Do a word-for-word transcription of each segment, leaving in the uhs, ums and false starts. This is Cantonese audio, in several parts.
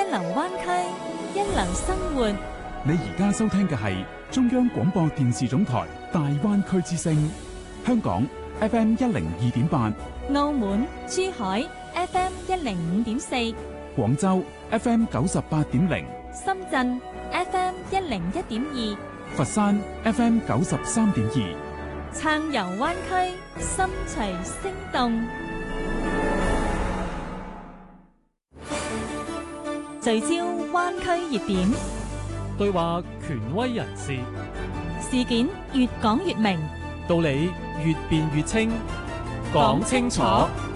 流灣區，一流生活。 你而家收聽嘅係中央廣播電視總台大灣區之聲，香港 F M 一零二點八， 澳門、珠海 F M 一零五點四， 廣州 F M 九十八點零， 深圳 F M 一零一點二， 佛山 F M 九十三點二。 暢遊灣區，心隨聲動。聚焦灣區熱點， 對話權威人士， 事件越講越明， 道理越辯越清，講清楚，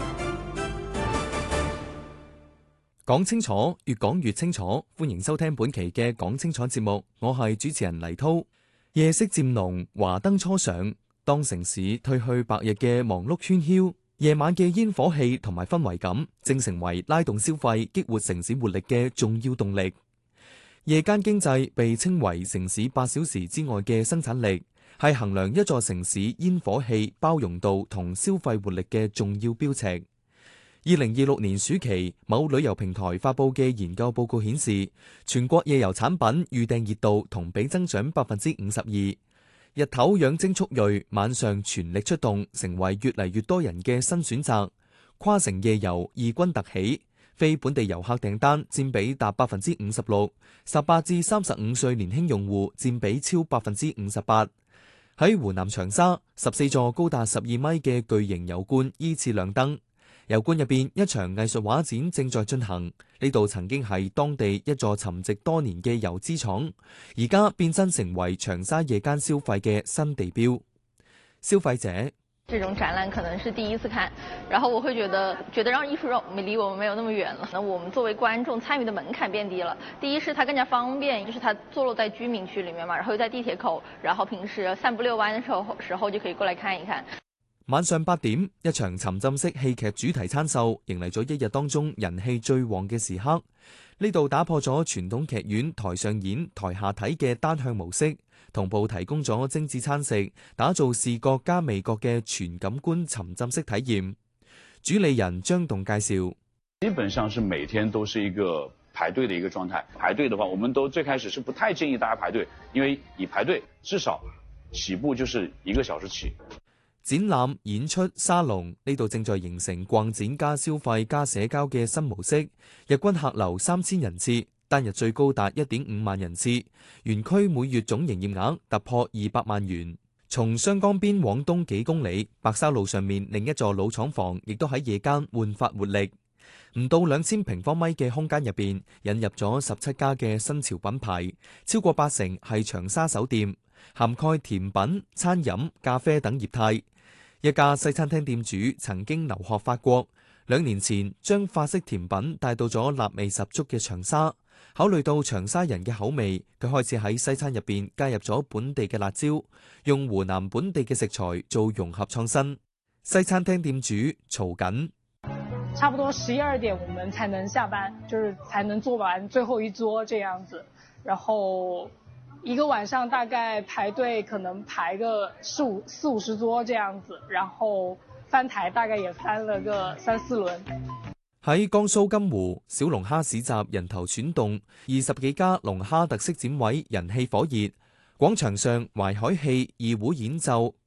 講清楚，越講越清楚。歡迎收聽本期嘅講清楚節目，我係主持人黎濤。夜色漸濃，華燈初上，當城市褪去白日嘅忙碌喧囂，夜晚嘅煙火氣同埋氛圍感，正成為拉動消費、激活城市活力嘅重要動力。夜間經濟被稱為城市八小時之外嘅生產力，係衡量一座城市煙火氣、包容度同消費活力嘅重要標尺。二零二六年暑期，某旅遊平台發佈嘅研究報告顯示，全國夜遊產品預訂熱度同比增長百分之五十二。日頭養精蓄銳，晚上全力出動，成為越嚟越多人嘅新選擇。跨城夜遊異軍突起，非本地遊客訂單佔比達百分之五十六，十八至三十五歲年輕用戶佔比超百分之五十八。喺湖南長沙，十四座高達十二米嘅巨型油罐依次亮燈。油罐入邊一場藝術畫展正在進行，呢度曾經係當地一座沉寂多年嘅油資廠，而家變身成為長沙夜間消費嘅新地標。消費者， 這種展覽可能是第一次看，然後我會覺得覺得讓藝術讓離我們沒有那麼遠了。那我們作為觀眾參與的門檻變低了。第一是它更加方便，就是它坐落在居民區裡面嘛，然後又在地鐵口，然後平時散步遛彎的時候時候就可以過來看一看。 晚上八點，一場沉浸式戲劇主題餐秀迎嚟咗一日當中人氣最旺嘅時刻。呢度打破咗傳統劇院台上演台下睇嘅單向模式，同步提供咗精緻餐食，打造視覺加味覺嘅全感官沉浸式體驗。主理人張棟介紹， 基本上是每天都是一個排隊的一個狀態。排隊的話，我們都最開始是不太建議大家排隊，因為你排隊至少起步就是一個小時起。 展覽、演出、沙龍，呢度正在形成逛展加消費加社交嘅新模式。日均客流三千人次，單日最高達一點五萬人次。園區每月總營業額突破二百萬元。從湘江邊往東幾公里，白沙路上面另一座老廠房，亦都喺夜間煥發活力。唔到兩千平方米嘅空間入邊，引入咗十七家嘅新潮品牌，超過八成係長沙首店，涵蓋甜品、餐飲、咖啡等業態。一家西餐廳店主曾經留學法國，兩年前將法式甜品帶到咗辣味十足嘅長沙。考慮到長沙人嘅口味，佢開始喺西餐入邊加入咗本地嘅辣椒，用湖南本地嘅食材做融合創新。西餐廳店主曹緊， 差不多十一二點我們才能下班，就是才能做完最後一桌這樣子，然後一個晚上大概排隊可能排個四五四五十桌這樣子，然後翻台大概也翻了個三四輪。 喺江蘇金湖，小龍蝦市集人頭攒動，二十幾家龍蝦特色展位人氣火熱。廣場上淮海戲、二胡演奏、